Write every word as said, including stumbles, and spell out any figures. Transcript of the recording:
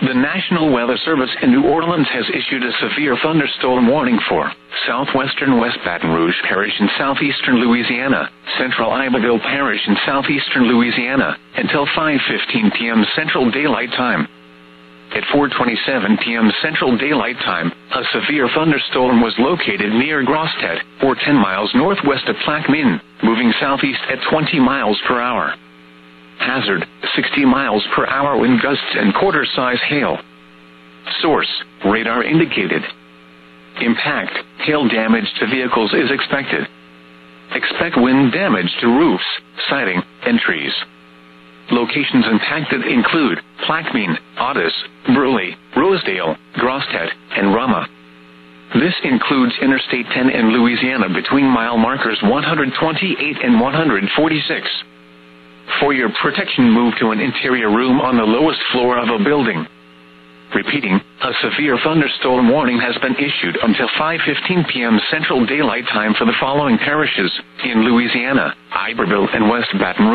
The National Weather Service in New Orleans has issued a severe thunderstorm warning for southwestern West Baton Rouge Parish in southeastern Louisiana, central Iberville Parish in southeastern Louisiana, until five fifteen p.m. Central Daylight Time. At four twenty-seven p.m. Central Daylight Time, a severe thunderstorm was located near Grostet, or ten miles northwest of Plaquemine, moving southeast at twenty miles per hour. Hazard, sixty miles per hour wind gusts and quarter-size hail. Source, radar indicated. Impact, hail damage to vehicles is expected. Expect wind damage to roofs, siding, and trees. Locations impacted include Plaquemine, Otis, Burley, Rosedale, Grostet, and Rama. This includes Interstate ten in Louisiana between mile markers one hundred twenty-eight and one hundred forty-six. For your protection, move to an interior room on the lowest floor of a building. Repeating, a severe thunderstorm warning has been issued until five fifteen p.m. Central Daylight Time for the following parishes in Louisiana: Iberville and West Baton Rouge.